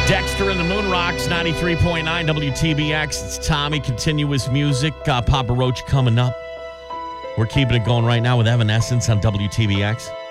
Dexter and the Moon Rocks, 93.9 WTBX. It's Tommy, continuous music. Papa Roach coming up. We're keeping it going right now with Evanescence on WTBX.